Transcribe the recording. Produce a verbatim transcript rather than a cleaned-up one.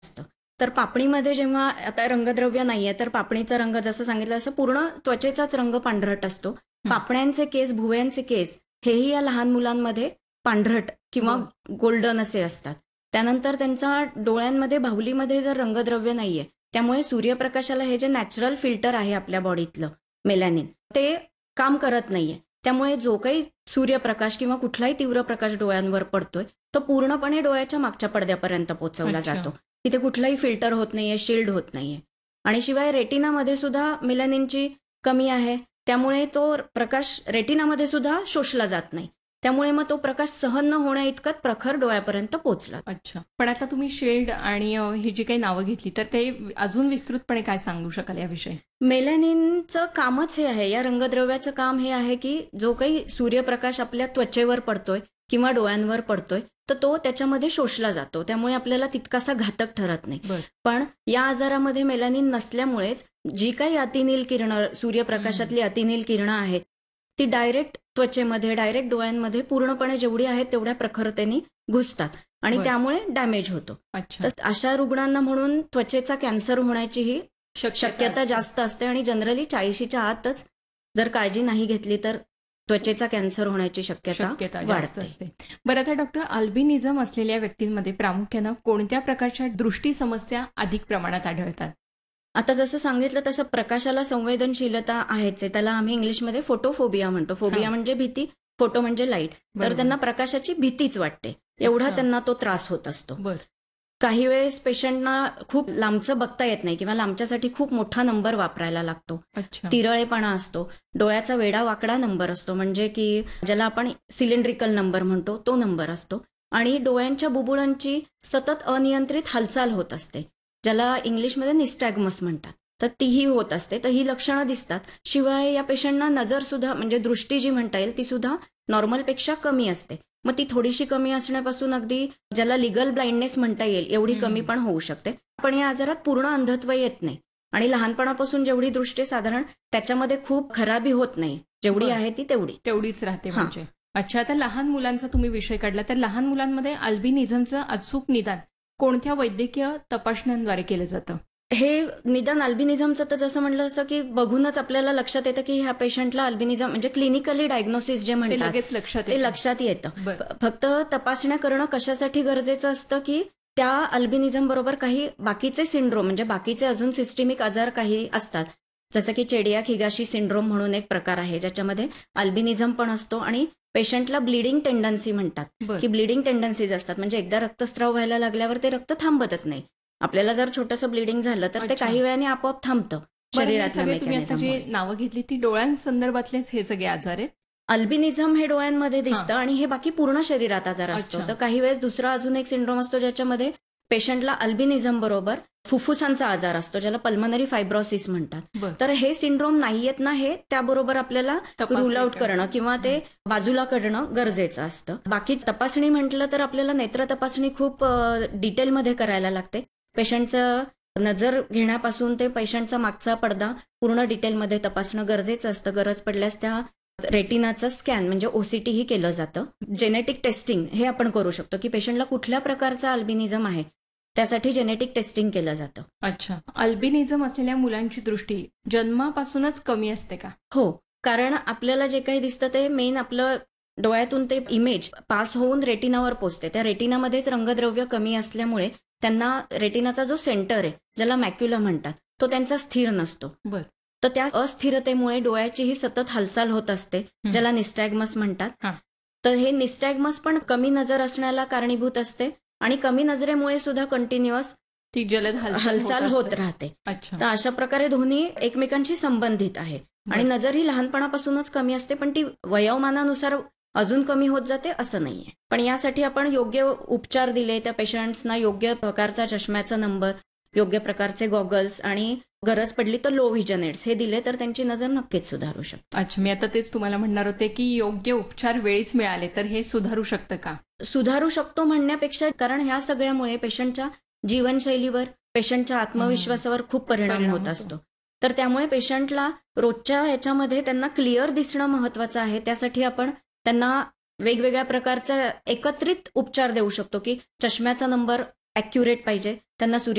असतं. तर पापणीमध्ये जेव्हा आता रंगद्रव्य नाहीये, तर पापणीचा रंग जसं सांगितलं असं पूर्ण त्वचेचाच रंग पांढरट असतो. हं. पापण्यांचे केस, भुवयांचे केस हेही या लहान मुलांमध्ये पांढरट किंवा बरं. गोल्डन असे असतात. त्यानंतर त्यांच्या डोळ्यांमध्ये, बाहुलीमध्ये जर रंगद्रव्य नाहीये, त्यामुळे सूर्यप्रकाशाला हे जे नॅचरल फिल्टर आहे आपल्या बॉडीतलं मेलॅनिन, ते काम करत नाहीये. त्यामुळे जो काही सूर्यप्रकाश किंवा कुठलाही तीव्र प्रकाश डोळ्यांवर पडतोय, तो पूर्णपणे डोळ्याच्या मागच्या पडद्यापर्यंत पोहोचवला अच्छा. जातो. तिथे कुठलाही फिल्टर होत नाहीये, शिल्ड होत नाहीये. आणि शिवाय रेटिनामध्ये सुद्धा मेलॅनिनची कमी आहे. त्यामुळे तो प्रकाश रेटिनामध्ये सुद्धा शोषला जात नाही. त्यामुळे मग तो प्रकाश सहन न होण्या इतकत प्रखर डोळ्यापर्यंत पोहोचला. अच्छा. पण आता तुम्ही शिल्ड आणि अ, ही जी काही नावं घेतली, तर ते अजून विस्तृतपणे काय सांगू शकाल याविषयी? मेलॅनिनचं कामच हे आहे, या रंगद्रव्याचं काम हे आहे की जो काही सूर्यप्रकाश आपल्या त्वचेवर पडतोय किंवा डोळ्यांवर पडतोय, तर तो त्याच्यामध्ये शोषला जातो. त्यामुळे आपल्याला तितकासा घातक ठरत नाही. बरं. पण या आजारामध्ये मेलॅनिन नसल्यामुळेच जी काही अतिनील किरणं, सूर्यप्रकाशातली अतिनील किरणं आहेत, ती डायरेक्ट त्वचेमध्ये, डायरेक्ट डोळ्यांमध्ये पूर्णपणे जेवढी आहेत तेवढ्या प्रखरतेने घुसतात आणि बरं. त्यामुळे डॅमेज होतो. अच्छा. तर अशा रुग्णांना म्हणून त्वचेचा कॅन्सर होण्याचीही शक्यता असते. जास्त असते आणि जनरली चाळीशीच्या आतच जर काळजी नाही घेतली तर त्वचेचा कॅन्सर होण्याची शक्यता शक्यता जास्त वाढते. असते. बरं, आता डॉक्टर, अल्बिनिझम असलेल्या व्यक्तींमध्ये प्रामुख्यानं कोणत्या प्रकारच्या दृष्टी समस्या अधिक प्रमाणात आढळतात? आता जसं सांगितलं तसं प्रकाशाला संवेदनशीलता आहेच आहे. त्याला आम्ही इंग्लिशमध्ये फोटोफोबिया म्हणतो. फोबिया हां. म्हणजे भीती, फोटो म्हणजे लाईट. तर बरोबर. त्यांना प्रकाशाची भीतीच वाटते. एवढा अच्छा. त्यांना तो त्रास होत असतो. बरं. काही वेळेस पेशंटना खूप लांबचं बघता येत नाही किंवा लांबच्यासाठी खूप मोठा नंबर वापरायला लागतो. अच्छा. तिरळेपणा असतो. डोळ्याचा वेडा वाकडा नंबर असतो, म्हणजे की ज्याला आपण सिलेंड्रिकल नंबर म्हणतो, तो नंबर असतो. आणि डोळ्यांच्या बुबुळांची सतत अनियंत्रित हालचाल होत असते, ज्याला इंग्लिशमध्ये निस्टॅग्मस म्हणतात. तर तीही होत असते. तर ही लक्षणं दिसतात. शिवाय या पेशंटना नजर सुद्धा, म्हणजे दृष्टी जी म्हणता येईल ती सुद्धा नॉर्मलपेक्षा कमी असते. मग ती थोडीशी कमी असण्यापासून अगदी ज्याला लिगल ब्लाइंडनेस म्हणता येईल एवढी हम्म. कमी पण होऊ शकते. पण या आजारात पूर्ण अंधत्व येत नाही आणि लहानपणापासून जेवढी दृष्टी साधारण त्याच्यामध्ये खूप खराबी होत नाही, जेवढी बरं. आहे ती तेवढीच. तेवढीच राहते हां. म्हणजे. अच्छा, आता लहान मुलांचा तुम्ही विषय काढला, तर लहान मुलांमध्ये अल्बिनिझमचं अचूक निदान कोणत्या वैद्यकीय तपासण्यांद्वारे केलं जातं? हे निदान अल्बिनिझमचं तर जसं म्हणलं असं की बघूनच आपल्याला लक्षात येतं की ह्या पेशंटला अल्बिनिझम, म्हणजे क्लिनिकली डायग्नोसिस जे ते म्हणतात लगेच लक्षात ते येतं. लक्षात येतं. बरं. फ- फक्त तपासण्या करणं कशासाठी गरजेचं असतं की त्या अल्बिनिझम बरोबर काही बाकीचे सिंड्रोम, म्हणजे बाकीचे अजून सिस्टेमिक आजार काही असतात. जसं की चेडियाक हिगाशी सिंड्रोम म्हणून एक प्रकार आहे, ज्याच्यामध्ये अल्बिनिझम पण असतो आणि पेशंटला ब्लिडिंग टेंडन्सी म्हणतात, बरं. की ब्लिडिंग टेंडन्सीज असतात. म्हणजे एकदा रक्तस्राव व्हायला लागल्यावर ते रक्त थांबतच नाही. आपल्याला जर छोटंसं ब्लिडिंग झालं तर ते अच्छा. काही वेळाने आपोआप थांबतं बरं, हे शरीरातल्या सगळे तुम्ही आता जे मेकॅनिझममुळे. नावं घेतली ती डोळ्यांसंदर्भातलेच हे सगळे आजार आहेत? अल्बिनिझम हे डोळ्यांमध्ये दिसतं आणि हे बाकी पूर्ण शरीरात आजार असतो. अच्छा. तर काही वेळेस दुसरा अजून एक सिंड्रोम असतो ज्याच्यामध्ये पेशंटला अल्बिनिझम बरोबर फुफ्फुसांचा आजार असतो, ज्याला पल्मनरी फायब्रोसिस म्हणतात. बरं. तर हे सिंड्रोम नाही येत ना, हे त्याबरोबर आपल्याला तपासणी रूल आउट करणं. करणं किंवा ते बाजूला करणं गरजेचं असतं. बाकी तपासणी म्हटलं तर आपल्याला नेत्र तपासणी खूप डिटेलमध्ये करायला लागते. पेशंटचं नजर घेण्यापासून ते पेशंटचा मागचा पडदा पूर्ण डिटेलमध्ये तपासणं गरजेचं असतं. गरज पडल्यास त्या रेटिनाचं स्कॅन म्हणजे ओसीटी ही केलं जातं. जेनेटिक टेस्टिंग हे आपण करू शकतो की पेशंटला कुठल्या प्रकारचा अल्बिनिझम आहे, त्यासाठी जेनेटिक टेस्टिंग केलं जातं. अच्छा. अल्बिनिझम असलेल्या मुलांची दृष्टी जन्मापासूनच कमी असते का? हो, कारण आपल्याला जे काही दिसतं ते मेन आपलं डोळ्यातून ते इमेज पास होऊन रेटिनावर पोचते. त्या रेटिनामध्येच रंगद्रव्य कमी असल्यामुळे त्यांना रेटिनाचा जो सेंटर आहे, ज्याला मॅक्युला म्हणतात, तो त्यांचा स्थिर नसतो. बरं. तर त्या अस्थिरतेमुळे डोळ्याचीही सतत हालचाल होत असते, हं. ज्याला निस्टॅग्मस म्हणतात. हां. तर हे निस्टॅग्मस पण कमी नजर असण्याला कारणीभूत असते आणि कमी नजरेमुळे सुद्धा कंटिन्युअस ती जलद हालचाल हालचाल होत होत असते. राहते. अच्छा. तर अशा प्रकारे दोन्ही एकमेकांशी संबंधित आहे आणि बरं. नजर ही लहानपणापासूनच कमी असते, पण ती वयोमानानुसार अजून कमी होत जाते असं नाहीये. पण यासाठी आपण योग्य उपचार दिले, त्या पेशंट्सना योग्य प्रकारचा चष्म्याचा नंबर, योग्य प्रकारचे गॉगल्स आणि गरज पडली तर लो व्हिजन एड्स हे दिले तर त्यांची नजर नक्कीच सुधारू शकते. अच्छा, मी आता तेच तुम्हाला म्हणणार होते की योग्य उपचार वेळीच मिळाले तर हे सुधारू शकतं का? सुधारू शकतो म्हणण्यापेक्षा, कारण ह्या सगळ्यामुळे पेशंटच्या जीवनशैलीवर, पेशंटच्या आत्मविश्वासावर खूप परिणाम परिणाम होत होतो. असतो. तर त्यामुळे पेशंटला रोजच्या ह्याच्यामध्ये त्यांना क्लिअर दिसणं महत्वाचं आहे. त्यासाठी आपण त्यांना वेगवेगळ्या प्रकारचा एकत्रित उपचार देऊ शकतो की चष्म्याचा नंबर ॲक्युरेट पाहिजे, त्यांना सूर्य